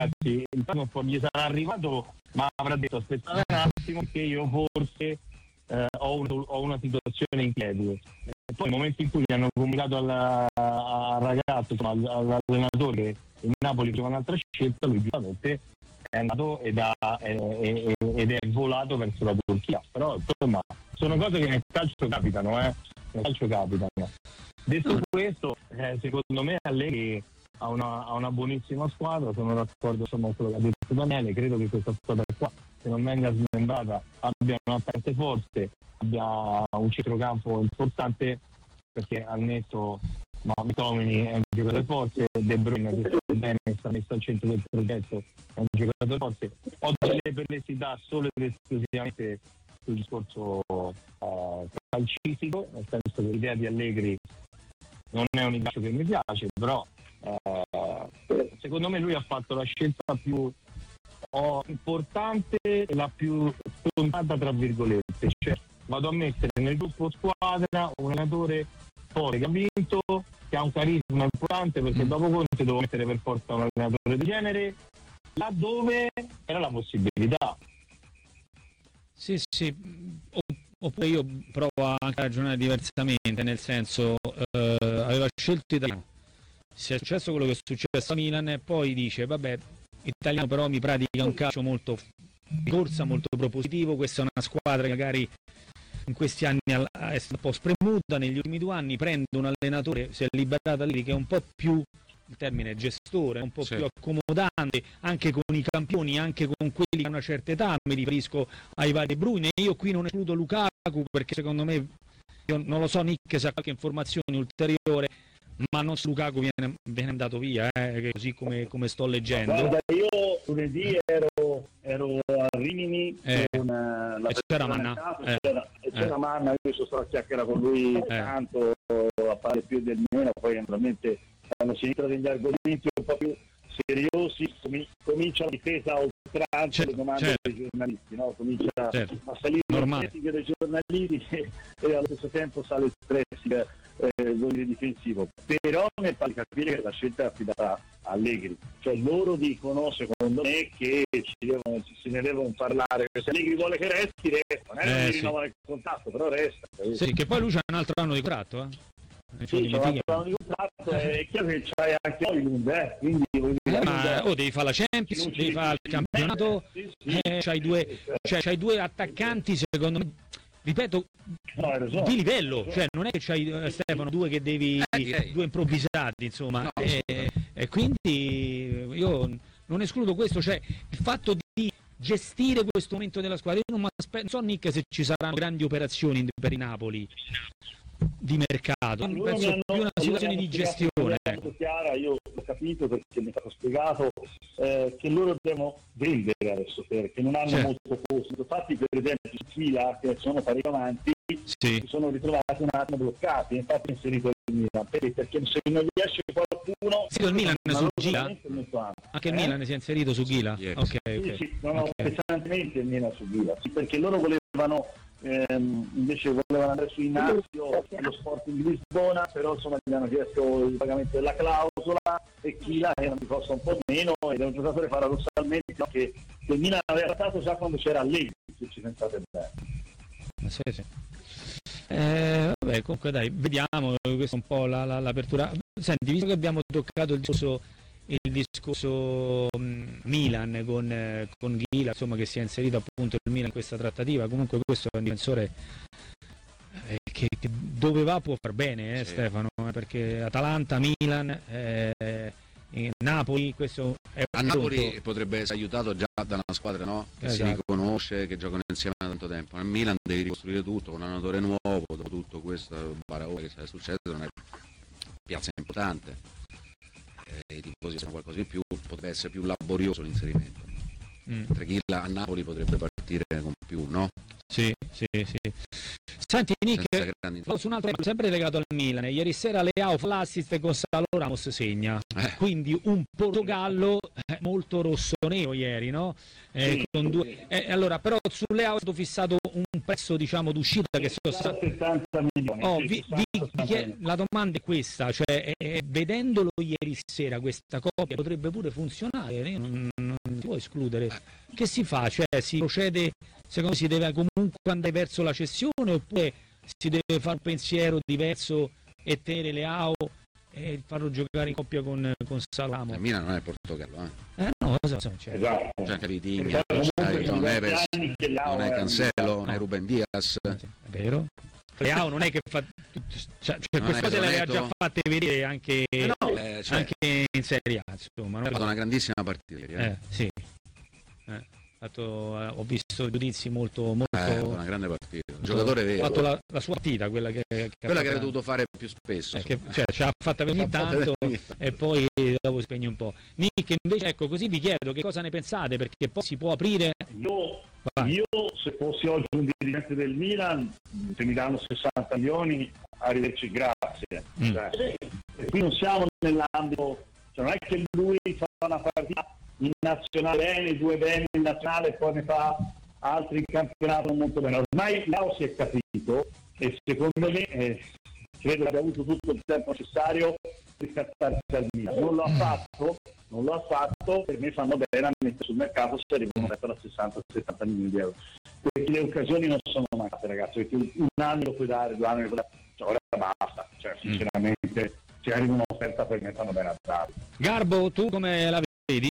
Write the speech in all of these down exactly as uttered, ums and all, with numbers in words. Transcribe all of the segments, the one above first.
ragazzi, il primo gli sarà arrivato, ma avrà detto aspettate un attimo che io forse eh, ho, un, ho una situazione in piedi. E poi nel momento in cui gli hanno comunicato alla, al ragazzo, insomma, all'allenatore che il Napoli faceva un'altra scelta, lui giustamente è andato ed, ha, è, ed è volato verso la Turchia. Però insomma sono cose che nel calcio capitano, eh? Nel calcio capitano. Detto questo, eh, secondo me Allegri ha una, ha una buonissima squadra, sono d'accordo insomma con quello che ha detto Daniele, credo che questa squadra qua, se non venga smembrata, abbia una tante forze, abbia un centrocampo importante, perché al netto ma McTominay è un giocatore forte, De Bruyne che sta bene, sta messo al centro del progetto, è un giocatore forte. Ho delle perplessità solo ed esclusivamente sul discorso uh, calcistico, nel senso che l'idea di Allegri non è un calcio che mi piace, però uh, secondo me lui ha fatto la scelta più oh, importante e la più scontata tra virgolette, cioè vado a mettere nel gruppo squadra un allenatore forte che ha vinto, che ha un carisma importante, perché mm. dopo Conte devo mettere per forza un allenatore di genere laddove era la possibilità. Sì, sì, oppure io provo anche a ragionare diversamente, nel senso eh, aveva scelto italiano, si è successo quello che è successo a Milan e poi dice vabbè, italiano però mi pratica un calcio molto di corsa, molto propositivo, questa è una squadra che magari in questi anni è stata un po' spremuta, negli ultimi due anni prende un allenatore, si è liberato lì, che è un po' più, il termine gestore, un po' sì. più accomodante anche con i campioni, anche con quelli che hanno una certa età, mi riferisco ai vari De Bruyne. Io qui non escludo Lukaku perché secondo me, io non lo so, Nick sa qualche informazione ulteriore, ma non Lukaku viene, viene andato via, eh, così come, come sto leggendo. Guarda, io lunedì ero, ero a Rimini eh, con uh, la c'era Manna, e c'era, eh. c'era Manna, io sono stato a chiacchierare con lui eh. tanto a fare più del meno, poi naturalmente quando si entra degli argomenti un po' più seriosi com- comincia la difesa oltranza, certo, le domande certo. dei giornalisti, no? Comincia certo. a salire la critica dei giornalisti e, e allo stesso tempo sale il stress eh, difensivo, però mi pare capire che la scelta è affidata a Allegri, cioè loro dicono secondo me che ci devono, ci ne devono parlare, se Allegri vuole che resti resta, non è che eh, sì. rinnova il contatto, però resta. Sì, che poi lui c'ha un altro anno di contratto, eh? Sì, c'è un altro anno di contratto, è chiaro che c'hai anche Hollywood, eh? Quindi eh, ma oh, devi fare la Champions, devi fare il campionato, sì, sì, eh, c'hai, due, cioè, c'hai due attaccanti secondo me, ripeto, no, so. di livello, cioè non è che c'hai eh, Stefano due che devi eh, due improvvisati, insomma, no, e, e quindi io non escludo questo, cioè il fatto di gestire questo momento della squadra. Io non, non so Nick se ci saranno grandi operazioni per il Napoli di mercato, allora penso hanno, più una situazione di gestione. Chiara, io ho capito perché mi è stato spiegato eh, che loro devono vendere adesso perché non hanno certo. molto posto. Infatti per esempio su Fila, che sono parecchio avanti, sì. si sono ritrovati un attimo bloccati, infatti inserito il Milan, perché se non riesce qualcuno sì, il Milan su Ghila, anche il eh? Milan si è inserito su Ghila, yes. ok, ok, sì, sì, no, no, okay. pesantemente il Milan su Ghila, sì, perché loro volevano ehm, invece volevano andare su Ignazio lo Sporting di Lisbona, però insomma gli hanno chiesto il pagamento della clausola e Ghila che non mi costa un po' meno ed è un giocatore paradossalmente no, che, che il Milan aveva trattato già quando c'era Allegri, se ci pensate bene. Sì, sì. Eh, vabbè, comunque dai, vediamo, questa è un po' la, la, l'apertura. Senti, visto che abbiamo toccato il discorso, il discorso um, Milan con, eh, con Ghila, insomma, che si è inserito appunto il Milan in questa trattativa, comunque questo è un difensore eh, che, che dove va può far bene, eh, sì. Stefano, eh, perché Atalanta, Milan, eh, Napoli, questo è a Napoli pronto. Potrebbe essere aiutato già da una squadra no? che esatto. si riconosce, che giocano insieme da tanto tempo. Nel Milan devi ricostruire tutto con un allenatore nuovo, dopo tutto questo baraone che è successo, non è piazza importante, eh, i tifosi sono qualcosa in più, potrebbe essere più laborioso l'inserimento. Mm. Ghila a Napoli potrebbe partire con più, no? Sì, sì, sì. Senti Nick, su un altro sempre legato al Milan, ieri sera Leao fa l'assist e Gonzalo Ramos segna, eh. quindi un Portogallo eh, molto rossonero ieri, no? Eh, sì, con due... sì. eh, allora, però su Leao è stato fissato un prezzo diciamo d'uscita che sono stati settanta milioni. Oh, vi, vi, vi, la domanda è questa, cioè eh, vedendolo ieri sera questa coppia potrebbe pure funzionare, io non, può escludere. Che si fa? Cioè si procede, secondo me si deve comunque andare verso la cessione oppure si deve fare un pensiero diverso e tenere Leao e farlo giocare in coppia con, con Salamo? Il Milan non è Portogallo, eh? Eh no, esatto, cioè. Esatto. C'è anche Vitinha, c'è John Neves, non è Cancelo, non è Ruben Dias. È vero? Leao non è che fa cioè, cioè queste cose le aveva già fatte vedere anche, eh no, eh, cioè, anche in Serie A, insomma. Ha fatto una grandissima partita ieri, eh. eh sì. Eh, fatto, eh, ho visto giudizi molto molto eh, una grande partita. Un giocatore vero. Ha fatto la, la sua partita, quella che, che quella che avrebbe dovuto fare più spesso. Eh, che, cioè, ce l'ha fatta ogni tanto e poi dopo spegne un po'. Nick, invece, ecco, così vi chiedo che cosa ne pensate, perché poi si può aprire. Io, io se fossi oggi un dirigente del Milan, se mi danno sessanta milioni, arrivederci, grazie. Mm. Cioè, e qui non siamo nell'ambito, cioè non è che lui fa una partita in nazionale bene, due bene in nazionale e poi ne fa altri in campionato non molto bene. Ormai Leao si è capito e secondo me eh, credo che abbia avuto tutto il tempo necessario per riscattarsi al Milan. Non lo ha fatto, non lo ha fatto, per me fanno bene a mettere sul mercato se arrivano a sessanta settanta milioni di euro. Perché le occasioni non sono mancate, ragazzi, perché un anno lo puoi dare, due anni lo puoi dare, cioè, ora basta, cioè sinceramente se arriva un'offerta per me fanno bene a dare. Garbo, tu come la vedi?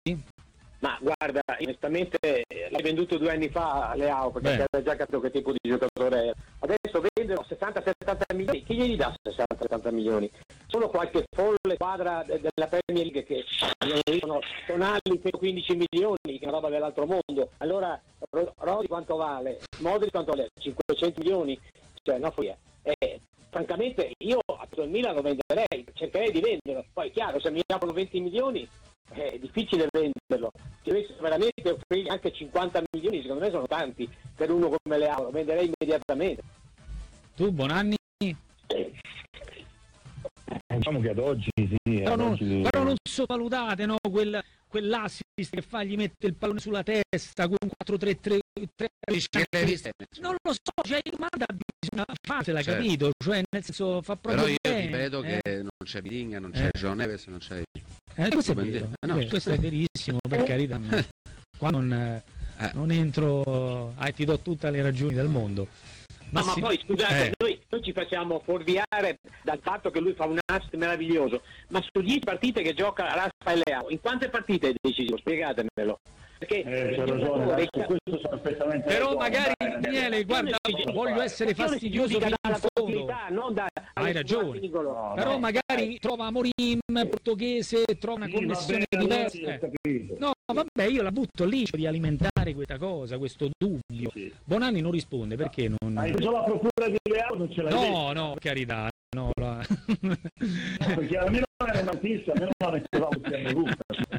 Ma guarda, onestamente l'hai venduto due anni fa a Leao perché aveva già capito che tipo di giocatore era. Adesso vendono sessanta settanta milioni, chi gli dà sessanta settanta milioni? Solo qualche folle squadra de- della Premier League che sono Tonali quindici milioni, che è una roba dell'altro mondo. Allora Rodi quanto vale? Modric quanto vale? cinquecento milioni? Cioè no, follia. Eh, francamente io a il Milan lo venderei, cercherei di venderlo. Poi chiaro, se mi aprono venti milioni è difficile venderlo. Se dovesse veramente offrire anche cinquanta milioni, secondo me sono tanti per uno come Leao, lo venderei immediatamente. Tu Bonanni? Eh, diciamo che ad oggi sì, però, ad non, oggi... però non sottovalutate, no? Quel, quell'assist che fa, gli mette il pallone sulla testa con un quattro tre tre non lo so, cioè il Manda bisogna farsela, certo. Capito? Cioè nel senso fa proprio però io bene, ripeto eh? che non c'è Vitinha, non c'è eh. John Neves, non c'è eh, questo, è vero, eh, no, eh, questo è verissimo, per carità. Qua non, eh. non entro, ah, ti do tutte le ragioni del mondo. Ma, no, si... ma poi scusate, eh. noi, noi ci facciamo fuorviare dal fatto che lui fa un assist meraviglioso, ma su dieci partite che gioca Rafael Leao, in quante partite è decisivo? Spiegatemelo. Perché eh, c'è ragione, dei... questo perfettamente però magari Daniele, guarda, voglio essere fastidioso fino in fondo, non da, hai ragione, no, però no, magari eh. trova Amorim portoghese, trova una sì, connessione diversa, eh. no vabbè, io la butto lì di alimentare questa cosa, questo dubbio. Sì. Bonanni non risponde, perché non... Hai preso la procura di Leao, non ce l'hai no detto. no per carità, no, la... no perché almeno era un'artista, almeno non avevamo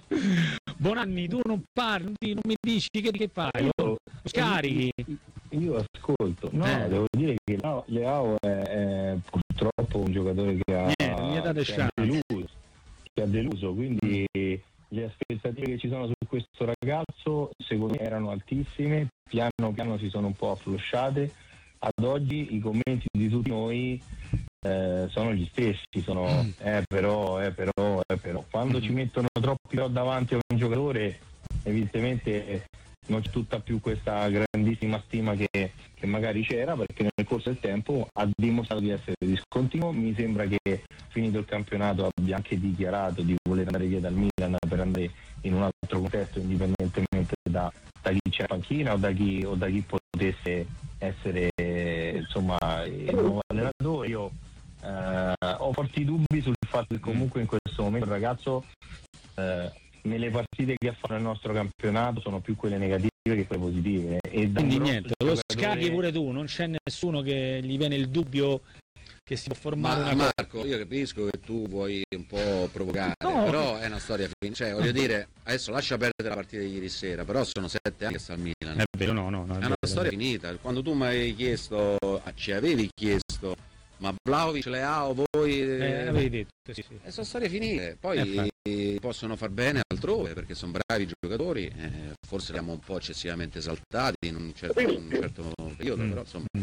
Bonanni, tu non parli, non mi dici che, che fai, io, lo scarichi. Io ascolto, no, eh. devo dire che no, Leao è, è purtroppo un giocatore che ha, Niente, che ha, deluso, che ha deluso, quindi le aspettative che ci sono su questo ragazzo secondo me erano altissime, piano piano si sono un po' afflosciate, ad oggi i commenti di tutti noi eh, sono gli stessi, sono eh però, eh però, eh però, quando ci mettono troppi però davanti a un giocatore evidentemente non c'è tutta più questa grandissima stima che, che magari c'era, perché nel corso del tempo ha dimostrato di essere discontinuo. Mi sembra che finito il campionato abbia anche dichiarato di voler andare via dal Milan per andare in un altro contesto, indipendentemente da, da chi c'è in panchina o da chi, o da chi potesse essere insomma il nuovo allenatore. Io eh, ho forti dubbi sul fatto che comunque in questo momento il ragazzo eh, nelle partite che ha fatto nel nostro campionato sono più quelle negative che quelle positive, e quindi niente, lo giocatore... scarichi pure tu, non c'è nessuno che gli viene il dubbio che si può formare. Ma, una Marco, io capisco che tu vuoi un po' provocare, no. però è una storia fin- cioè voglio dire, adesso lascia perdere la partita di ieri sera, però sono sette anni che sta al Milan, è vero, no, no, no, è, è una vero, storia finita. Quando tu mi hai chiesto, ci avevi chiesto ma Vlahovic, Leao, voi eh, avevi detto, sì, sì. Eh, sono storie finite, poi eh, possono far bene altrove perché sono bravi giocatori, eh, forse li abbiamo un po' eccessivamente esaltati in un certo, in un certo periodo, mm. però insomma mm.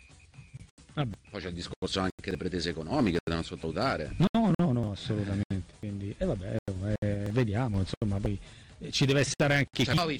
poi c'è il discorso anche delle pretese economiche da non sottovalutare. No, no, no, assolutamente, quindi eh, vabbè, eh, vediamo, insomma, poi ci deve stare anche chi,